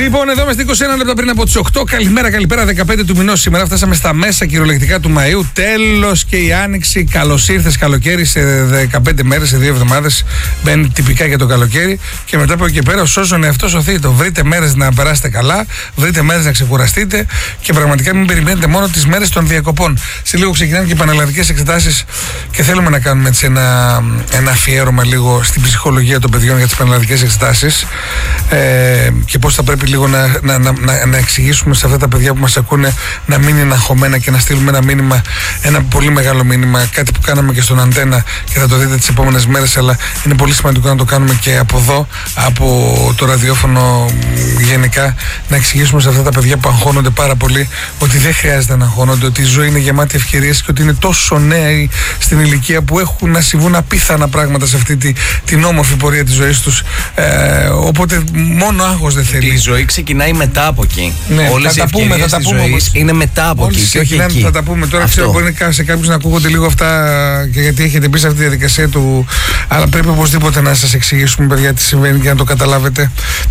Λοιπόν, εδώ είμαστε 21 λεπτά πριν από τις 8. Καλημέρα, 15 του μηνός. Σήμερα φτάσαμε στα μέσα κυριολεκτικά του Μαΐου. Τέλος και η άνοιξη. Καλώς ήρθες καλοκαίρι σε 15 μέρες, σε 2 εβδομάδες. Μπαίνει τυπικά για το καλοκαίρι. Και μετά από εκεί και πέρα, όσον εαυτό σωθεί. Βρείτε μέρες να περάσετε καλά, βρείτε μέρες να ξεκουραστείτε και πραγματικά μην περιμένετε μόνο τις μέρες των διακοπών. Σε λίγο ξεκινάνε και οι πανελλαδικές εξετάσεις και θέλουμε να κάνουμε έτσι ένα αφιέρωμα λίγο στην ψυχολογία των παιδιών για τις πανελλαδικές εξετάσεις και πώς θα πρέπει λίγο να εξηγήσουμε σε αυτά τα παιδιά που μας ακούνε να μην είναι αγχωμένα και να στείλουμε ένα μήνυμα, ένα πολύ μεγάλο μήνυμα, κάτι που κάναμε και στον Αντένα και θα το δείτε τις επόμενες μέρες, αλλά είναι πολύ σημαντικό να το κάνουμε και από εδώ, από το ραδιόφωνο γενικά, να εξηγήσουμε σε αυτά τα παιδιά που αγχώνονται πάρα πολύ ότι δεν χρειάζεται να αγχώνονται, ότι η ζωή είναι γεμάτη ευκαιρίες και ότι είναι τόσο νέοι στην ηλικία που έχουν να συμβούν απίθανα πράγματα σε αυτή την όμορφη πορεία της ζωής τους. Οπότε μόνο άγχος δεν θέλει. Η ζωή ξεκινάει μετά από εκεί. Ναι, όλες οι ευκαιρίες της ζωής είναι μετά από εκεί και όχι εκεί. Θα τα πούμε τώρα. Ξέρω μπορεί σε κάποιους να ακούγονται λίγο αυτά και γιατί έχετε μπει σε αυτή τη διαδικασία του. Αλλά πρέπει οπωσδήποτε να σας εξηγήσουμε, παιδιά, τι συμβαίνει για να το καταλάβετε.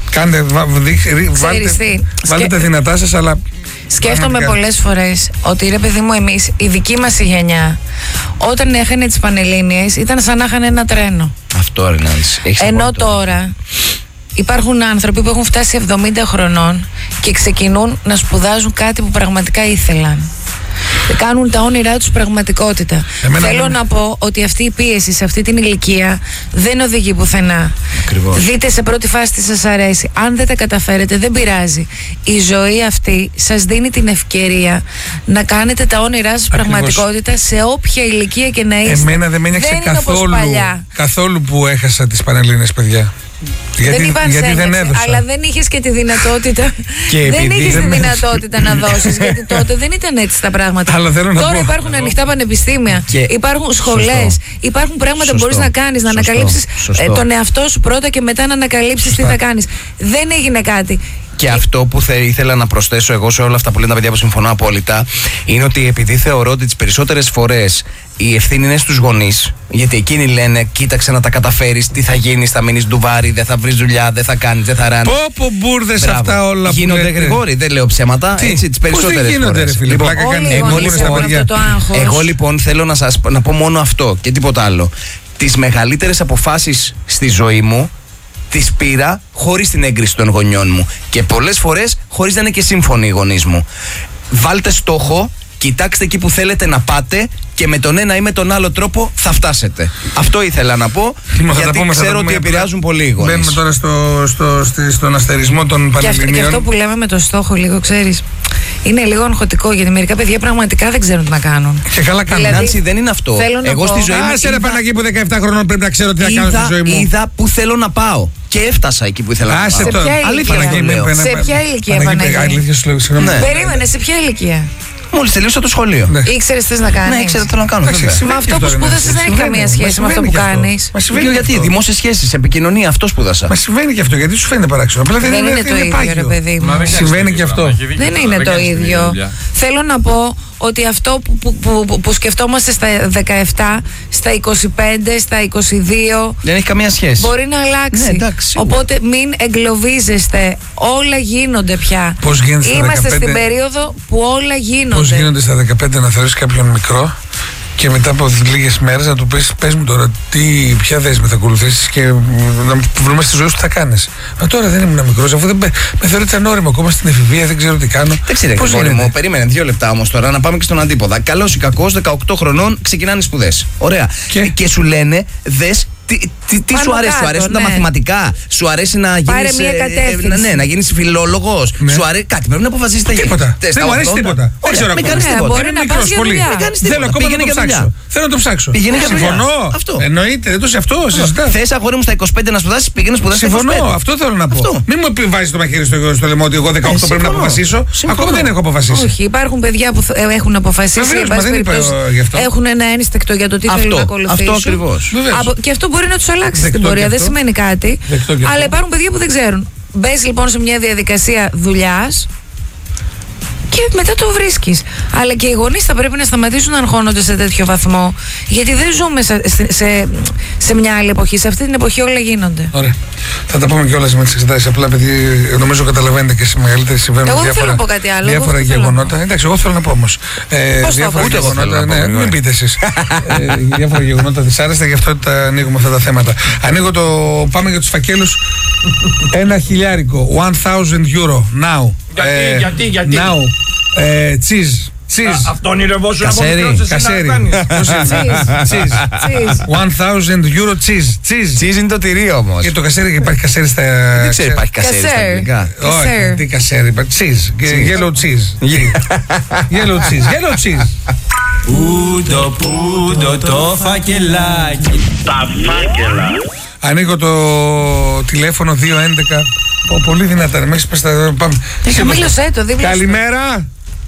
Βάλτε τα δυνατά σας, αλλά. Σκέφτομαι πολλές φορές ότι, ρε παιδί μου, εμείς, η δική μας η γενιά, όταν έχανε τις Πανελλήνιες, ήταν σαν να είχαν ένα τρένο. Αυτό είναι. Ενώ τώρα υπάρχουν άνθρωποι που έχουν φτάσει 70 χρονών και ξεκινούν να σπουδάζουν κάτι που πραγματικά ήθελαν. Κάνουν τα όνειρά τους πραγματικότητα. Θέλω να πω ότι αυτή η πίεση σε αυτή την ηλικία δεν οδηγεί πουθενά. Ακριβώς. Δείτε σε πρώτη φάση τι σας αρέσει. Αν δεν τα καταφέρετε, δεν πειράζει. Η ζωή αυτή σας δίνει την ευκαιρία να κάνετε τα όνειρά σας πραγματικότητα σε όποια ηλικία και να είστε. Εμένα δεν με ένιωξε καθόλου που έχασα τις Πανελλήνιες, παιδιά. Γιατί δεν έδωσα. Αλλά δεν είχες και τη δυνατότητα. Δεν είχες τη δυνατότητα να δώσεις. Γιατί τότε δεν ήταν έτσι τα πράγματα. Τώρα υπάρχουν ανοιχτά πανεπιστήμια, υπάρχουν σχολές, υπάρχουν πράγματα που μπορείς να κάνεις, να ανακαλύψεις τον εαυτό σου πρώτα και μετά να ανακαλύψεις τι θα κάνεις. Δεν έγινε κάτι. Και αυτό που ήθελα να προσθέσω εγώ σε όλα αυτά που λένε τα παιδιά που συμφωνώ απόλυτα είναι ότι επειδή θεωρώ ότι τις περισσότερες φορές η ευθύνη είναι στους γονείς, γιατί εκείνοι λένε κοίταξε να τα καταφέρεις, τι θα γίνεις, θα μείνεις ντουβάρι, δεν θα βρεις δουλειά, δεν θα κάνεις, δεν θα ράνεις. Πω μπουρδες αυτά όλα που γίνονται, Γρηγόρη, δεν λέω ψέματα. Έτσι, τις περισσότερες φορές. Γίνονται, ρε φίλε, εγώ λοιπόν θέλω να πω μόνο αυτό και τίποτα άλλο. Τις μεγαλύτερες αποφάσεις στη ζωή μου τις πήρα χωρίς την έγκριση των γονιών μου και πολλές φορές χωρίς να είναι και σύμφωνοι οι γονείς μου. Βάλτε στόχο, κοιτάξτε εκεί που θέλετε να πάτε και με τον ένα ή με τον άλλο τρόπο θα φτάσετε. Αυτό ήθελα να πω, γιατί ξέρω ότι επηρεάζουν πολύ οι γονείς. Μπαίνουμε τώρα στον αστερισμό των Πανελληνίων. Και αυτό που λέμε με το στόχο, λίγο ξέρεις, είναι λίγο αγχωτικό, γιατί μερικά παιδιά πραγματικά δεν ξέρουν τι να κάνουν. Και καλά κάνουν. Νάνση, δεν είναι αυτό. Εγώ στη ζωή μου. Άσε ρε Παναγί που 17 χρονών πρέπει να ξέρω τι θα κάνω στη ζωή μου. Είδα που θέλω να πάω. Και έφτασα εκεί που ήθελα να πάω. Σε ποια ηλικία, Παναγί? Περίμενε, σε ποια ηλικία? Μόλις τελείωσα το σχολείο. Ήξερες τι να κάνεις? Ναι, ήξερα τι να κάνω. Μα αυτό που σπούδασες δεν έχει καμία σχέση με αυτό που κάνεις. Μα συμβαίνει. Γιατί δημόσιες σχέσεις, επικοινωνία, αυτό σπούδασα. Μα συμβαίνει και αυτό, γιατί σου φαίνεται παράξενο. Δεν είναι το ίδιο, ρε παιδί μου. Συμβαίνει και αυτό. Δεν είναι το ίδιο. Θέλω να πω ότι αυτό που σκεφτόμαστε στα 17, στα 25, στα 22 δεν έχει καμία σχέση. Μπορεί να αλλάξει. Οπότε μην εγκλωβίζεστε. Όλα γίνονται πια. Είμαστε στην περίοδο που όλα γίνονται. Πώς γίνονται στα 15 να θεωρείς κάποιον μικρό και μετά από λίγες μέρες να του πεις πες μου τώρα ποια δέσμη θα ακολουθήσεις και να βρούμε στη ζωή σου τι θα κάνεις. Μα τώρα δεν ήμουν μικρός, αφού δεν με θεωρείται ανώριμο ακόμα στην εφηβεία, δεν ξέρω τι κάνω. Δεν ξέρω, μου περίμενε 2 λεπτά όμως τώρα να πάμε και στον αντίποδα. Καλός ή κακός, 18 χρονών ξεκινάνε σπουδές. Ωραία. Και σου λένε δες. Τι σου αρέσει, σου αρέσουν τα μαθηματικά, σου αρέσει να γίνεις. Να γίνεις φιλόλογος, σου αρέσει κάτι. Πρέπει να αποφασίσεις τι θα γίνεις. Τίποτα. Δεν μου αρέσει τίποτα. Δεν ξέρω ακόμα. Μπορεί να πας για δουλειά. Θέλω ακόμα να το ψάξω. Θέλω να το ψάξω. Συμφωνώ. Εννοείται, δεν το σε αυτό συζητάω. Θες αγόρι μου στα 25 να σπουδάσεις, πήγαινε σπουδάσεις. Συμφωνώ, αυτό θέλω να πω. Μην μου επιβάζεις το μαχαίρι στο λαιμό ότι εγώ 18 πρέπει να αποφασίσω. Ακόμα δεν έχω αποφασίσει. Όχι, υπάρχουν παιδιά που έχουν αποφασίσει. Έχουν ένα ένστικτο για το τι θέλουν να ακολουθήσουν. Αυτό ακριβώς. Και αυτό μπορεί να τους αλλάξει στην πορεία, δεν σημαίνει κάτι. Αλλά υπάρχουν παιδιά που δεν ξέρουν. Μπες λοιπόν σε μια διαδικασία δουλειάς και μετά το βρίσκεις. Αλλά και οι γονείς θα πρέπει να σταματήσουν να αγχώνονται σε τέτοιο βαθμό, γιατί δεν ζούμε σε μια άλλη εποχή. Σε αυτή την εποχή όλα γίνονται. Ωραία. Θα τα πούμε κιόλας με τις εξετάσεις. Απλά επειδή νομίζω καταλαβαίνετε και σε μεγαλύτερη συμβαίνουν εγώ δεν θέλω να πω κάτι άλλο. Διάφορα γεγονότα. Εντάξει, εγώ θέλω να πω όμως. Διάφορα γεγονότα. Ναι, μην πείτε εσείς. Διάφορα γεγονότα δυσάρεστα, γι' αυτό τα ανοίγουμε αυτά τα θέματα. Πάμε για τους φακέλους. 1.000, 1,000 euro now. Γιατί. Now. Cheese. Αυτό ονειρευόσουν από μικρός κασέρι. 1,000 euro cheese. Cheese είναι το τυρί όμως. Και το κασέρι, υπάρχει κασέρι στα... Δεν ξέρω, υπάρχει κασέρι στα αγγλικά. Όχι, τι κασέρι, υπάρχει cheese. Yellow cheese. Yellow cheese. Πούντο το φακελάκι. Τα φάκελα. Ανοίγω το τηλέφωνο 211. Πολύ δυνατά, με έχεις πες τα... Χαμήλωσέ το, δίπλα. Καλημέρα.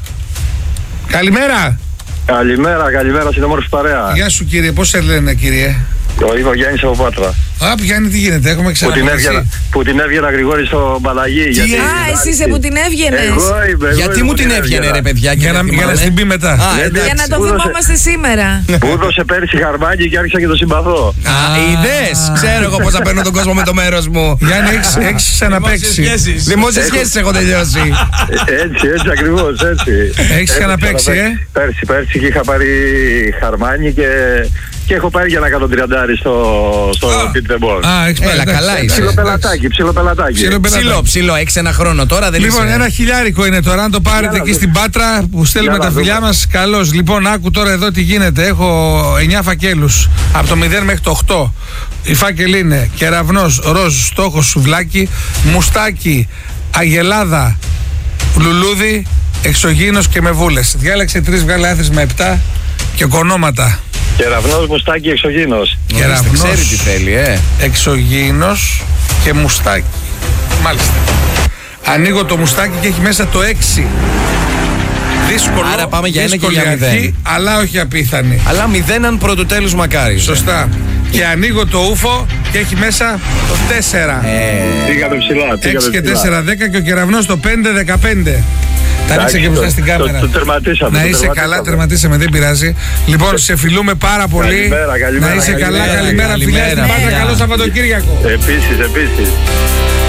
Καλημέρα στην όμορφη παρέα. Γεια σου κύριε, πώς σε λένε κύριε? Είμαι ο Γιάννης από Πάτρα. Γιάννη, τι γίνεται, έχουμε ξαναπεί. Που την έβγαινα Γρηγόρη στο Μπαλαγί. Εσύ είσαι που την έβγαινες. Γιατί μου την έβγαινε ρε παιδιά? Για να στην πει μετά. Για να το θυμόμαστε σήμερα. Που έδωσε πέρσι χαρμάκι και άρχισα και το συμπαθώ. Είδες, ξέρω εγώ πώς θα παίρνω τον κόσμο με το μέρος μου. Γιάννη, έχεις ξαναπαίξει. Δημόσιες σχέσεις έχω τελειώσει. Έτσι ακριβώς, έτσι. Έχεις ξαναπαίξει, Πέρσι και είχα πάρει χαρμάνι και έχω πάει για ένα 130 στο Beat the Ball. Έλα, καλά είσαι. Ψιλοπελατάκι. Ψιλό, έχεις ένα χρόνο τώρα, δεν Λοιπόν, είσαι. 1.000 είναι τώρα. Αν το πάρετε εκεί στην Πάτρα που στέλνουμε τα φιλιά μας, καλώς. Λοιπόν, άκου τώρα εδώ τι γίνεται. Έχω 9 φακέλους από το 0 μέχρι το 8. Οι φάκελοι είναι κεραυνός, ροζ, στόχος, σουβλάκι, μουστάκι, αγελάδα, λουλούδι, εξωγήινος και με βούλες. Διάλεξε 3, βγάλε άθροισμα 7 και κονόματα. Κεραυνός, μουστάκι, εξωγήινος. Κεραυνός, ξέρει τι θέλει, εξωγήινος και μουστάκι. Μάλιστα. Ανοίγω το μουστάκι και έχει μέσα το 6. Δύσκολο. Άρα πάμε για 1 και για 0. Αλλά όχι απίθανη. Αλλά 0 αν πρώτου τέλους μακάρι. Σωστά. Και ανοίγω το ούφο και έχει μέσα το 4. Πήγαμε ψηλά. 6 και 4, 10 και ο κεραυνός το 5, 15. Τα ανοίξα και μπροστά στην κάμερα. Το τερματίσαμε. Να είσαι καλά, τερματίσαμε, δεν πειράζει. Λοιπόν, σε φιλούμε πάρα πολύ. Καλημέρα. Να είσαι καλά, καλημέρα φιλιά στην Πάτρα. Καλό Σαββατοκύριακο. Επίσης.